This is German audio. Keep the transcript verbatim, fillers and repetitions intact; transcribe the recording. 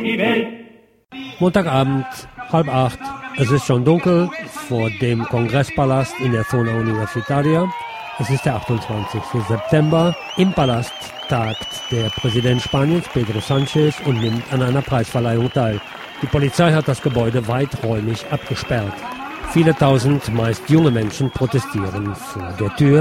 Montagabend, halb acht. Es ist schon dunkel vor dem Kongresspalast in der Zona Universitaria. Es ist der achtundzwanzigste September. Im Palast tagt der Präsident Spaniens, Pedro Sánchez, und nimmt an einer Preisverleihung teil. Die Polizei hat das Gebäude weiträumig abgesperrt. Viele tausend, meist junge Menschen protestieren vor der Tür.